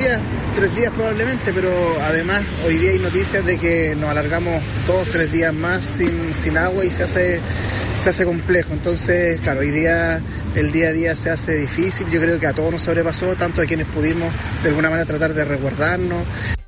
3 días probablemente, pero además hoy día hay noticias de que nos alargamos 2-3 días más sin agua y se hace complejo. Entonces, claro, hoy día el día a día se hace difícil. Yo creo que a todos nos sobrepasó, tanto a quienes pudimos de alguna manera tratar de resguardarnos.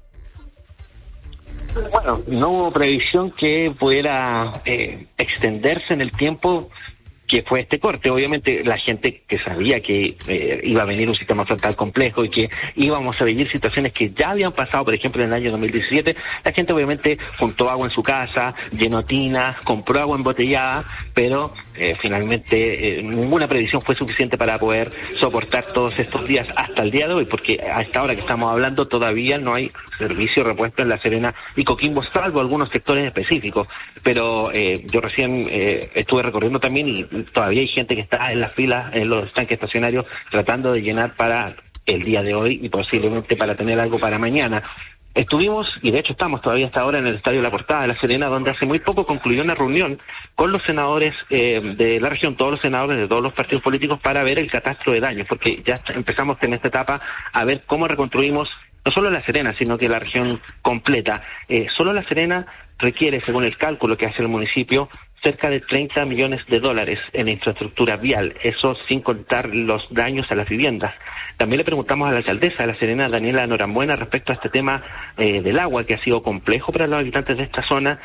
Bueno, no hubo previsión que pudiera extenderse en el tiempo que fue este corte. Obviamente la gente que sabía que iba a venir un sistema frontal complejo y que íbamos a vivir situaciones que ya habían pasado, por ejemplo, en el año 2017, la gente obviamente juntó agua en su casa, llenó tinas, compró agua embotellada, pero finalmente ninguna previsión fue suficiente para poder soportar todos estos días hasta el día de hoy, porque a esta hora que estamos hablando todavía no hay servicio repuesto en La Serena y Coquimbo, salvo algunos sectores específicos, pero yo recién estuve recorriendo también y todavía hay gente que está en las filas, en los estanques estacionarios, tratando de llenar para el día de hoy y posiblemente para tener algo para mañana. Estuvimos, y de hecho estamos todavía hasta ahora en el Estadio La Portada de La Serena, donde hace muy poco concluyó una reunión con los senadores de la región, todos los senadores de todos los partidos políticos, para ver el catastro de daños, porque ya empezamos en esta etapa a ver cómo reconstruimos no solo La Serena, sino que la región completa. Solo La Serena requiere, según el cálculo que hace el municipio, cerca de $30 millones en infraestructura vial, eso sin contar los daños a las viviendas. También le preguntamos a la alcaldesa de La Serena, Daniela Norambuena, respecto a este tema del agua, que ha sido complejo para los habitantes de esta zona,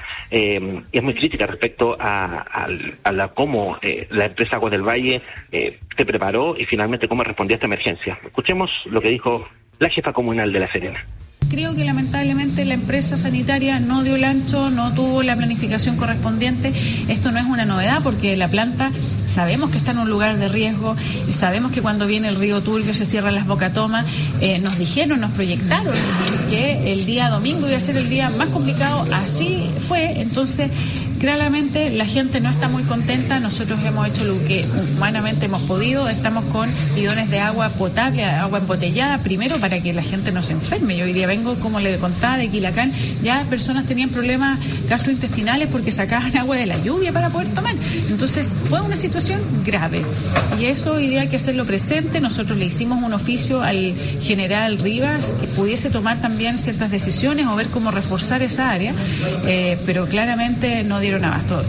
y es muy crítica respecto a cómo la empresa Aguas del Valle se preparó y finalmente cómo respondió a esta emergencia. Escuchemos lo que dijo la jefa comunal de La Serena. Creo que lamentablemente la empresa sanitaria no dio el ancho, no tuvo la planificación correspondiente. Esto no es una novedad porque la planta sabemos que está en un lugar de riesgo, sabemos que cuando viene el río Turbio se cierran las bocatomas. Nos dijeron, nos proyectaron que el día domingo iba a ser el día más complicado, así fue. Entonces, claramente la gente no está muy contenta. Nosotros hemos hecho lo que humanamente hemos podido. Estamos con bidones de agua potable, agua embotellada, primero para que la gente no se enferme. Yo hoy día vengo, como le contaba, de Quilacán, ya personas tenían problemas gastrointestinales porque sacaban agua de la lluvia para poder tomar. Entonces fue una situación grave y eso hoy día hay que hacerlo presente. Nosotros le hicimos un oficio al general Rivas que pudiese tomar también ciertas decisiones o ver cómo reforzar esa área, pero claramente no dieron abasto.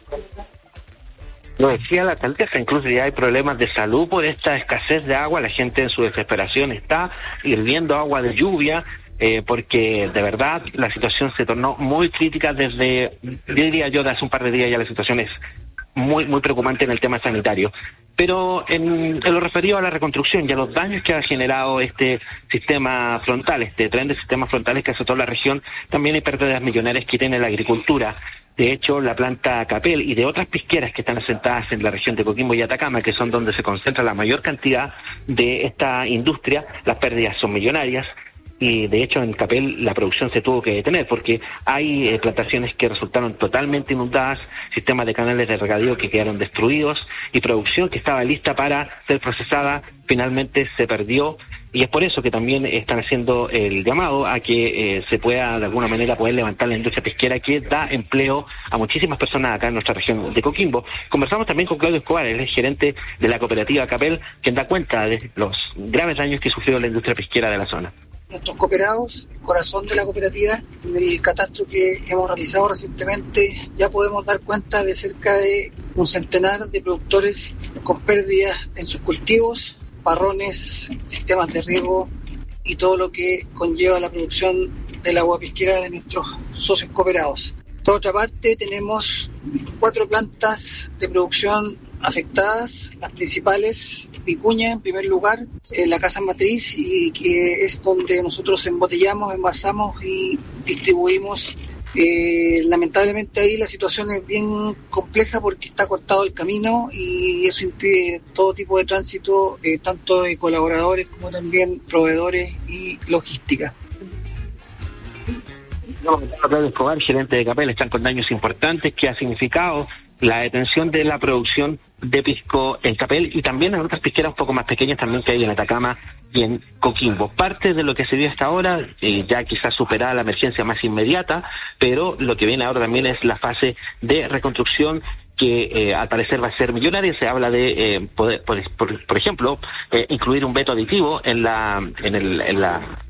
Lo decía la alcaldesa, incluso ya hay problemas de salud por esta escasez de agua. La gente en su desesperación está hirviendo agua de lluvia, porque de verdad la situación se tornó muy crítica desde, diría yo, de hace un par de días ya la situación es muy preocupante en el tema sanitario. Pero en lo referido a la reconstrucción y a los daños que ha generado este sistema frontal, este tren de sistemas frontales que azotó la región, también hay pérdidas millonarias que tiene la agricultura. De hecho, la planta Capel y de otras pisqueras que están asentadas en la región de Coquimbo y Atacama, que son donde se concentra la mayor cantidad de esta industria, las pérdidas son millonarias. Y de hecho en Capel la producción se tuvo que detener porque hay plantaciones que resultaron totalmente inundadas, sistemas de canales de regadío que quedaron destruidos y producción que estaba lista para ser procesada finalmente se perdió. Y es por eso que también están haciendo el llamado a que se pueda de alguna manera poder levantar la industria pesquera que da empleo a muchísimas personas acá en nuestra región de Coquimbo. Conversamos también con Claudio Escobar, él es gerente de la cooperativa Capel, quien da cuenta de los graves daños que sufrió la industria pesquera de la zona. Nuestros cooperados, el corazón de la cooperativa, en el catastro que hemos realizado recientemente, ya podemos dar cuenta de cerca de un centenar de productores con pérdidas en sus cultivos, parrones, sistemas de riego y todo lo que conlleva la producción del agua pesquera de nuestros socios cooperados. Por otra parte, tenemos 4 plantas de producción afectadas, las principales, Vicuña en primer lugar, la casa matriz, y que es donde nosotros embotellamos, envasamos y distribuimos. Lamentablemente ahí la situación es bien compleja porque está cortado el camino y eso impide todo tipo de tránsito, tanto de colaboradores como también proveedores y logística. Claudio Escobar, gerente de Capel, están con daños importantes que ha significado la detención de la producción de pisco en Capel y también en otras pisqueras un poco más pequeñas también que hay en Atacama y en Coquimbo. Parte de lo que se vio hasta ahora, ya quizás superada la emergencia más inmediata, pero lo que viene ahora también es la fase de reconstrucción que al parecer va a ser millonaria. Se habla de poder, por ejemplo, incluir un veto aditivo en la